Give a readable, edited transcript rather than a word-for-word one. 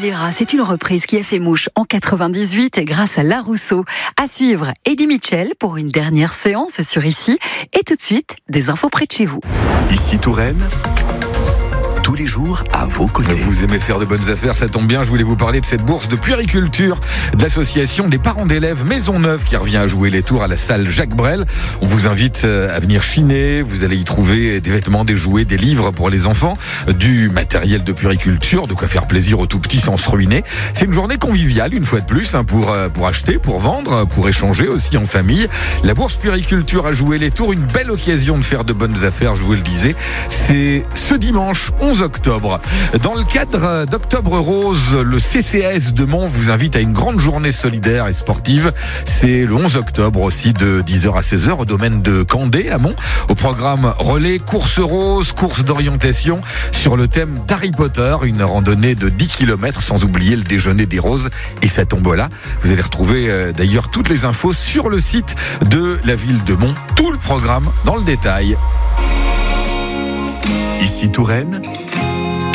Ira, c'est une reprise qui a fait mouche en 98 grâce à La Rousseau. À suivre, Eddie Mitchell pour une dernière séance sur Ici. Et tout de suite, des infos près de chez vous. Ici Touraine, tous les jours à vos côtés. Vous aimez faire de bonnes affaires, ça tombe bien, je voulais vous parler de cette bourse de puériculture de l'association des parents d'élèves Maisonneuve qui revient à jouer les tours à la salle Jacques Brel. On vous invite à venir chiner, vous allez y trouver des vêtements, des jouets, des livres pour les enfants, du matériel de puériculture, de quoi faire plaisir aux tout petits sans se ruiner. C'est une journée conviviale, une fois de plus, pour acheter, pour vendre, pour échanger aussi en famille. La bourse puériculture à jouer les tours, une belle occasion de faire de bonnes affaires, je vous le disais. C'est ce dimanche 11 octobre. Dans le cadre d'Octobre Rose, le CCAS de Mons vous invite à une grande journée solidaire et sportive. C'est le 11 octobre aussi de 10h à 16h au domaine de Candé à Mons. Au programme relais, course rose, course d'orientation sur le thème d'Harry Potter, une randonnée de 10 km sans oublier le déjeuner des roses et sa tombola. Vous allez retrouver d'ailleurs toutes les infos sur le site de la ville de Mons. Tout le programme dans le détail. Ici Touraine,